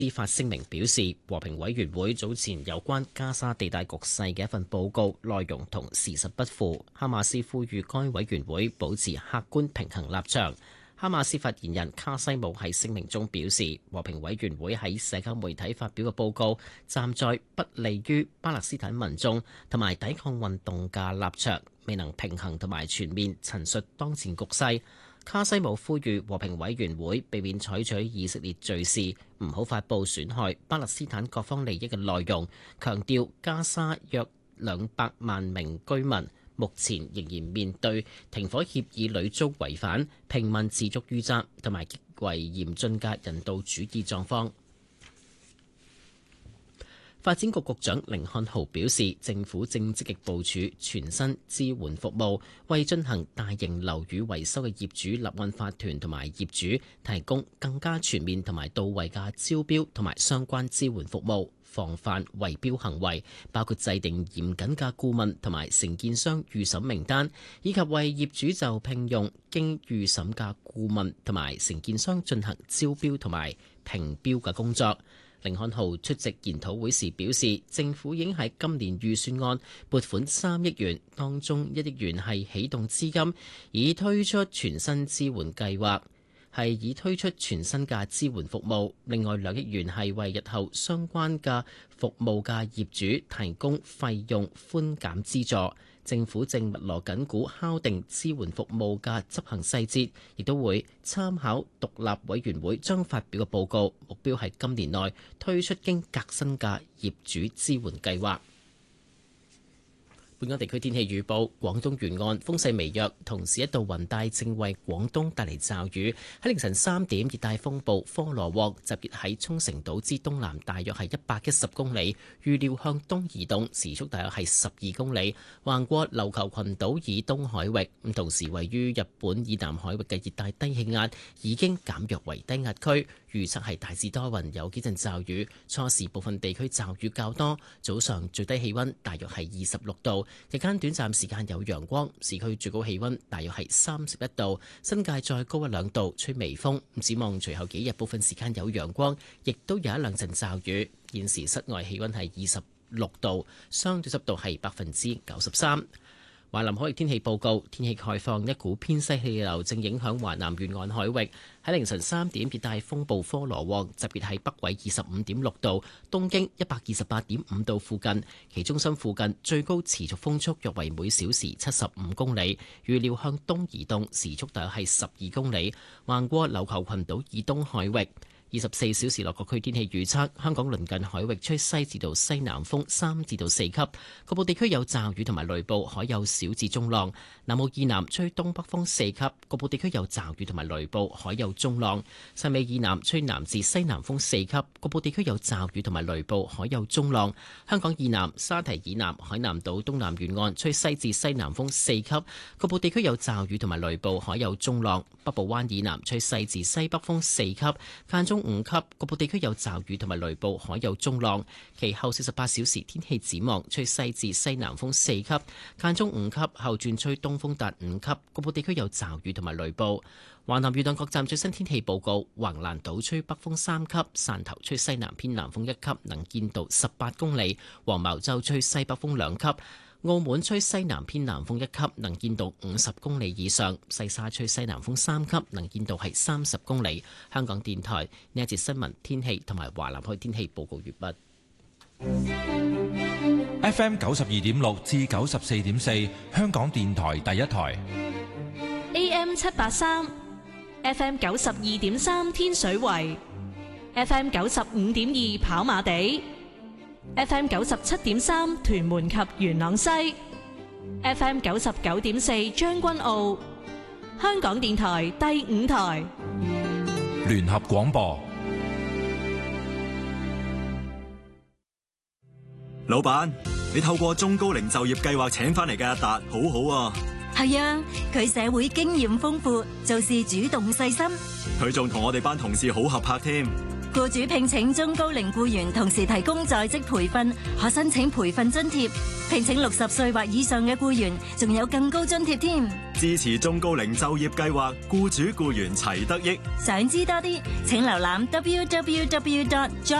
司法聲明表示，和平委員會早前有關加沙地帶局勢嘅一份報告內容同事實不符。哈馬斯呼籲該委員會保持客觀平衡立場。哈馬斯發言人卡西姆喺聲明中表示，和平委員會喺社交媒體發表嘅報告站在不利於巴勒斯坦民眾同埋抵抗運動嘅立場，未能平衡同埋全面陳述當前局勢。卡西姆呼籲和平委員會避免採取以色列敘事，唔好發布損害巴勒斯坦各方利益嘅內容，強調加沙約200萬名居民目前仍然面對停火協議屢遭違反、平民持續遇襲同埋極為嚴峻嘅人道主義狀況。發展局局長甯漢豪表示，政府正積極部署全新支援服務，為進行大型樓宇維修嘅業主立案法團同埋業主提供更加全面同埋到位嘅招標同埋相關支援服務，防範圍標行為，包括制定嚴謹嘅顧問同埋承建商預審名單，以及為業主就聘用經預審嘅顧問同埋承建商進行招標同埋評標嘅工作。甯漢豪出席研討會時表示，政府已經喺今年預算案撥款3億元，當中1億元係啟動資金，以推出全新支援計劃，係以推出全新嘅支援服務。另外2億元係為日後相關嘅服務嘅業主提供費用寬減資助。政府正密鑼緊鼓敲定支援服務嘅執行細節，亦都會參考獨立委員會將發表嘅報告，目標係今年內推出經革新嘅業主支援計劃。本港地區天氣預報，廣東沿岸風勢微弱，同時一道雲帶正為廣東帶嚟驟雨。喺凌晨3點，熱帶風暴科羅沃集結喺沖繩島之東南，大約係110公里，預料向東移動，時速大約係12公里，橫過琉球群島以東海域。咁同時位於日本以南海域嘅熱帶低氣壓已經減弱為低壓區。預測係大致多雲，有幾陣驟雨，初時部分地區驟雨較多。早上最低氣溫大約係26度，日間短暫時間有陽光，市區最高氣溫大約係31度，新界再高1-2度，吹微風。展望隨後幾日部分時間有陽光，亦都有1-2陣驟雨。現時室外氣溫係26度，相對濕度係93%。華南海域天氣報告，天氣概況，一股偏西氣流正影響華南沿岸海域。喺凌晨3點，熱帶風暴科羅沃集結喺北緯25.6度、東經128.5度附近，其中心附近最高持續風速約為每小時75公里，預料向東移動，時速大約係12公里，橫過琉球群島以東海域。24小時內各區天氣預測，香港鄰近海域吹西至到西南風3至到4級，局部地區有驟雨同埋雷暴，海有小至中浪。南澳以南吹東北風4級，局部地區有驟雨同埋雷暴，海有中浪。汕尾以南吹南至西南風4級，局部地區有驟雨同埋雷暴，海有中浪。香港以南、沙堤以南、海南島東南沿岸吹西至西南風4級，局部地區有驟雨同埋雷暴，海有中浪。北部灣以南吹西至西北風4級，間中5級，局部地區有驟雨同埋雷暴，海有中浪。其後48小時天氣展望，吹西至西南風4級，間中5級，後轉吹東風達5級，局部地區有驟雨同埋雷暴。華南沿岸各站最新天氣報告：橫瀾島吹北風3級，汕頭吹西南偏南風1級，能見度18公里；黃茅洲吹西北風2級。澳門吹西南偏南風1級，能見度50公里以上；西沙吹西南風3級，能見度係30公里。香港電台呢一節新聞天氣同埋華南海天氣報告完畢。FM 92.6至94.4，香港電台第一台。 AM 783 ，FM 92.3天水圍，FM 95.2跑馬地。FM 97.3屯門及元朗西 ，FM 99.4將軍澳，香港電台第5台聯合廣播。 老闆，你透過中高齡就業計劃請翻嚟嘅阿達，好好啊。 係啊，佢社會經驗豐富，做事主動細心。 佢仲同我哋班同事好合拍添。 僱主聘請中高齡僱員，同時提供在職培訓，可申請培訓津貼。聘請60歲或以上嘅僱員，仲有更高津貼添。 支持中高齡就業計劃，僱主僱員齊得益。 想知多啲，請瀏覽www.job